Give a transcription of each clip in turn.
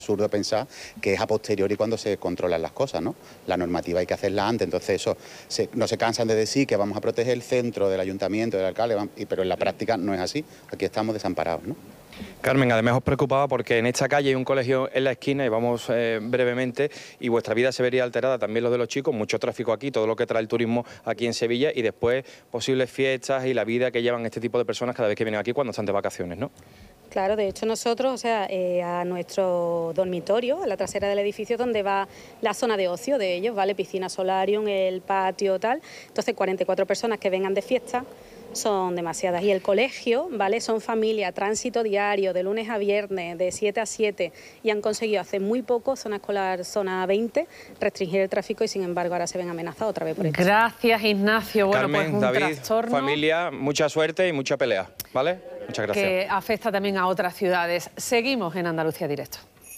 Absurdo pensar que es a posteriori cuando se controlan las cosas, ¿no? La normativa hay que hacerla antes, entonces eso no se cansan de decir que vamos a proteger el centro del ayuntamiento, del alcalde, pero en la práctica no es así, aquí estamos desamparados, ¿no? Carmen, además os preocupaba porque en esta calle hay un colegio en la esquina y vamos brevemente y vuestra vida se vería alterada, también lo de los chicos, mucho tráfico aquí, todo lo que trae el turismo aquí en Sevilla y después posibles fiestas y la vida que llevan este tipo de personas cada vez que vienen aquí cuando están de vacaciones, ¿no? Claro, de hecho nosotros, o sea, a nuestro dormitorio, a la trasera del edificio donde va la zona de ocio de ellos, ¿vale? Piscina, solarium, el patio, tal. Entonces 44 personas que vengan de fiesta son demasiadas. Y el colegio, ¿vale? Son familia, tránsito diario, de lunes a viernes, de 7 a 7, y han conseguido hace muy poco, zona escolar, zona 20, restringir el tráfico y sin embargo ahora se ven amenazados otra vez por esto. Gracias, Ignacio. Bueno, Carmen, pues un David, trastorno, familia, mucha suerte y mucha pelea, ¿vale? Muchas gracias. que afecta también a otras ciudades. Seguimos en Andalucía Directo.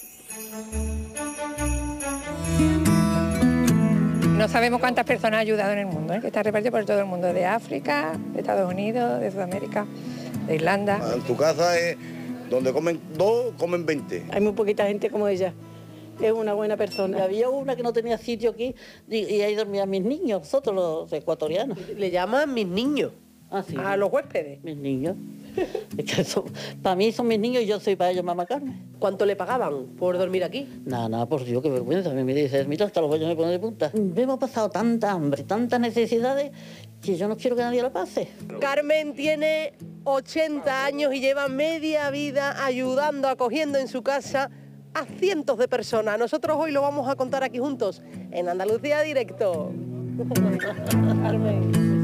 No sabemos cuántas personas ha ayudado en el mundo, que está repartido por todo el mundo, de África, de Estados Unidos, de Sudamérica, de Irlanda. En tu casa es donde comen 2, comen 20. Hay muy poquita gente como ella. Es una buena persona. Y había una que no tenía sitio aquí y ahí dormían mis niños, nosotros los ecuatorianos. Le llaman mis niños. Ah, sí. A los huéspedes. Mis niños. Es que para mí son mis niños y yo soy para ellos mamá Carmen. ¿Cuánto le pagaban por dormir aquí? Nada, por Dios, qué vergüenza. Me dices, mira, hasta los baños me ponen de punta. Hemos pasado tanta hambre, tantas necesidades, que yo no quiero que nadie lo pase. Carmen tiene 80 años y lleva media vida ayudando, acogiendo en su casa a cientos de personas. Nosotros hoy lo vamos a contar aquí juntos, en Andalucía Directo. Carmen,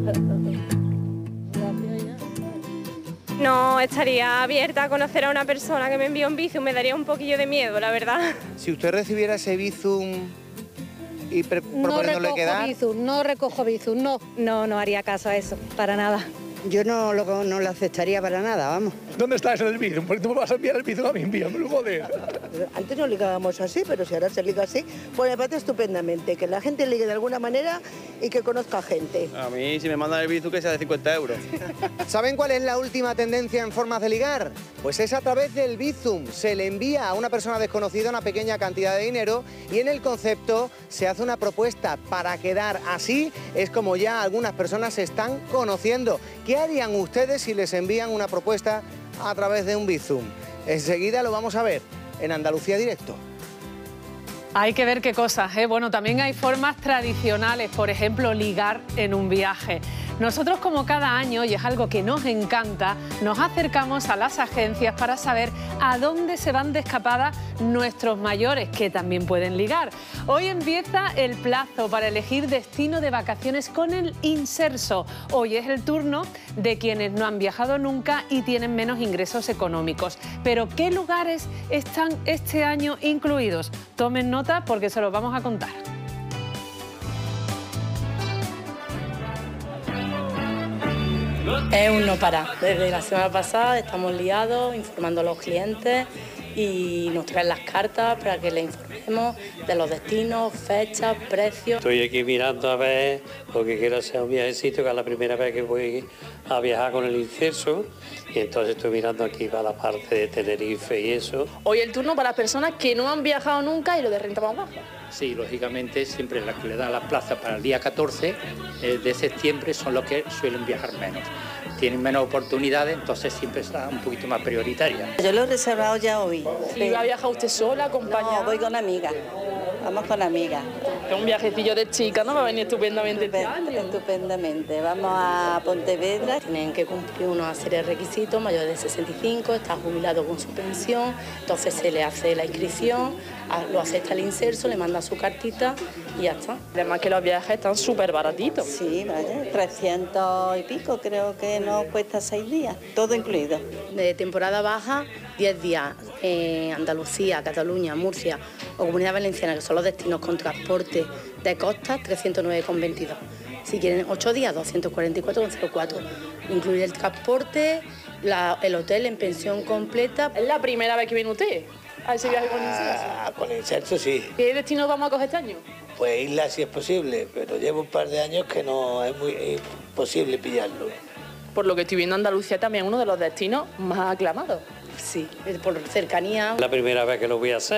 No estaría abierta a conocer a una persona que me envió un Bizum, me daría un poquillo de miedo, la verdad. Si usted recibiera ese Bizum y proponiéndole quedar... No recojo Bizum, no. No haría caso a eso, para nada. Yo no lo aceptaría para nada, vamos. ¿Dónde está ese del Bizum? Porque tú me vas a enviar el Bizum a mí, envíamelo, joder. Antes no ligábamos así, pero si ahora se liga así, pues me parece estupendamente, que la gente ligue de alguna manera y que conozca gente. A mí, si me mandan el Bizum, que sea de 50 euros. ¿Saben cuál es la última tendencia en formas de ligar? Pues es a través del Bizum. Se le envía a una persona desconocida una pequeña cantidad de dinero y en el concepto se hace una propuesta para quedar. Así es como ya algunas personas se están conociendo. ¿Qué harían ustedes si les envían una propuesta a través de un Bizum? Enseguida lo vamos a ver en Andalucía Directo. Hay que ver qué cosas, ¿eh? Bueno, también hay formas tradicionales, por ejemplo, ligar en un viaje. Nosotros, como cada año, y es algo que nos encanta, nos acercamos a las agencias para saber a dónde se van de escapada nuestros mayores, que también pueden ligar. Hoy empieza el plazo para elegir destino de vacaciones con el Inserso. Hoy es el turno de quienes no han viajado nunca y tienen menos ingresos económicos. Pero, ¿qué lugares están este año incluidos? Tomen nota porque se los vamos a contar. Es un no parar. Desde la semana pasada estamos liados informando a los clientes y nos traen las cartas para que les informemos de los destinos, fechas, precios. Estoy aquí mirando a ver, porque quiero hacer un viajecito, que es la primera vez que voy a viajar con el Inserso, y entonces estoy mirando aquí para la parte de Tenerife y eso. Hoy el turno para las personas que no han viajado nunca y lo de renta más baja. Sí, lógicamente siempre las que le dan las plazas para el día 14 de septiembre son los que suelen viajar menos. Tienen menos oportunidades, entonces siempre está un poquito más prioritaria. Yo lo he reservado ya hoy. ¿Y va a viajar usted sola, acompañada? No, voy con amigas. Vamos con amigas. Es un viajecillo de chica, ¿no? Va a venir estupendamente este año. Estupendamente. Vamos a Pontevedra. Tienen que cumplir una serie de requisitos, mayor de 65, está jubilado con su pensión, entonces se le hace la inscripción, lo acepta el Inserso, le manda su cartita y ya está. Además que los viajes están súper baratitos. Sí, vale, 300 y pico, creo que nos cuesta 6 días, todo incluido. De temporada baja, 10 días, Andalucía, Cataluña, Murcia o Comunidad Valenciana, que son los destinos con transporte de costa, 309,22. Si quieren 8 días, 244,04. Incluir el transporte, el hotel en pensión completa. ¿Es la primera vez que viene usted a ese viaje con el Inserso? Con el Inserso sí. ¿Qué destinos vamos a coger este año? Pues islas si es posible, pero llevo un par de años que no es muy posible pillarlo. Por lo que estoy viendo, Andalucía también es uno de los destinos más aclamados. Sí, por cercanía. La primera vez que lo voy a hacer.